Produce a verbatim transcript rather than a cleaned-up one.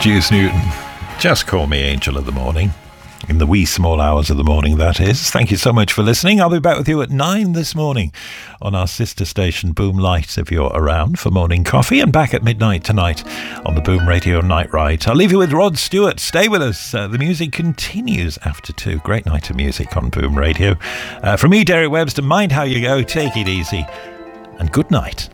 Juice Newton. Just call me Angel of the Morning. In the wee small hours of the morning, that is. Thank you so much for listening. I'll be back with you at nine this morning on our sister station Boom Light if you're around for morning coffee, and back at midnight tonight on the Boom Radio Night Ride. I'll leave you with Rod Stewart. Stay with us. Uh, the music continues after two. Great night of music on Boom Radio. Uh, from me, Derek Webster, mind how you go. Take it easy. And good night.